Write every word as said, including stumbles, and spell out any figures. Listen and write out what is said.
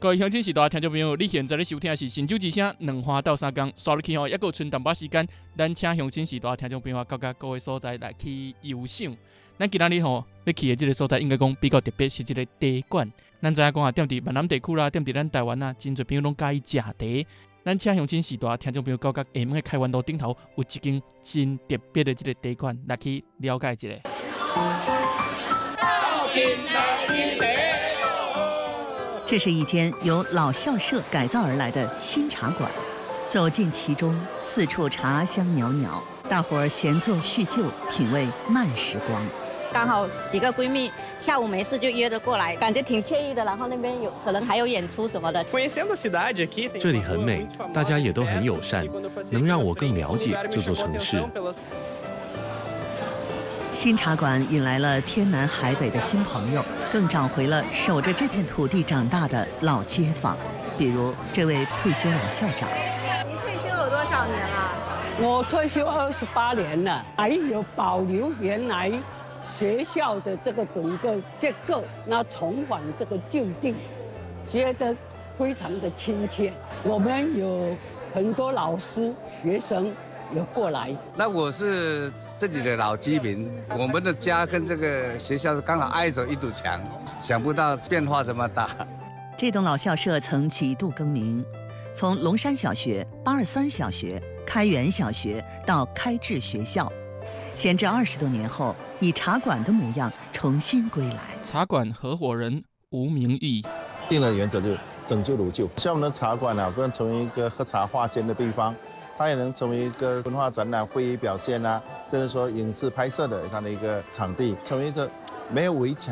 各位乡亲时代听众朋友，你现在咧收听的是新酒之声，两花到三江，刷入去吼，还有剩淡薄时间，咱请乡亲时代听众朋友到甲各个所在来去游赏。咱今仔日吼要去的这个所在，应该讲比较特别，是一个茶馆。咱知影讲啊，踮伫闽南地区啦，踮伫咱台湾啊，真侪朋友拢介意食茶。咱请乡亲时代听众朋友到甲下晡的开元路顶头，有一间真特别的这个茶馆，来去了解一下。 这是一间由老校舍改造而来的新茶馆，走进其中，四处茶香袅袅，大伙儿闲坐叙旧，品味慢时光。 刚好几个闺蜜下午没事就约着过来，感觉挺惬意的。然后那边有可能还有演出什么的。 这里很美，大家也都很友善，能让我更了解这座城市。 新茶馆引来了天南海北的新朋友，更找回了守着这片土地长大的老街坊，比如这位退休老校长。 您退休有多少年了？ 我退休二十八年了，还有保留原来学校的这个整个结构，那重返这个旧地，觉得非常的亲切。我们有很多老师、学生。有过来， 那我是这里的老居民，我们的家跟这个学校刚好挨着一堵墙，想不到变化这么大。 这栋老校舍曾几度更名，从龙山小学、八二三小学、开元小学到开智学校，闲置二十多年后，以茶馆的模样重新归来。 茶馆合伙人吴明义定了原则，就是拯救如旧。像我们的茶馆啊，不能成为一个喝茶划线的地方。它也能成为一个文化展览、会议表现啊，甚至说影视拍摄的它的一个场地，成为一个没有围墙。